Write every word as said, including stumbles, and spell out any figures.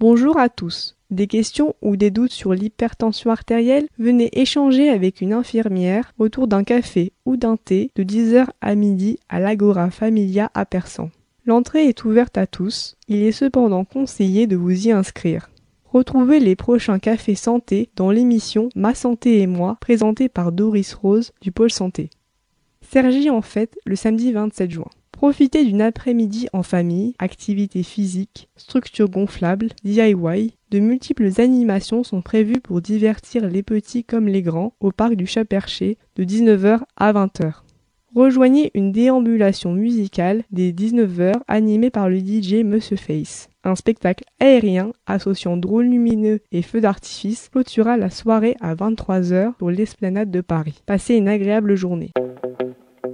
Bonjour à tous. Des questions ou des doutes sur l'hypertension artérielle? Venez échanger avec une infirmière autour d'un café ou d'un thé de dix heures à midi à l'Agora Familia à Persan. L'entrée est ouverte à tous, il est cependant conseillé de vous y inscrire. Retrouvez les prochains cafés santé dans l'émission Ma santé et moi, présentée par Doris Rose du Pôle Santé. Cergy en fête le samedi vingt-sept juin. Profitez d'une après-midi en famille, activités physiques, structures gonflables, D I Y. De multiples animations sont prévues pour divertir les petits comme les grands au parc du Chat-Perché de dix-neuf heures à vingt heures. Rejoignez une déambulation musicale dès dix-neuf heures animée par le D J Monsieur Face. Un spectacle aérien associant drôles lumineux et feux d'artifice clôturera la soirée à vingt-trois heures sur l'esplanade de Paris. Passez une agréable journée.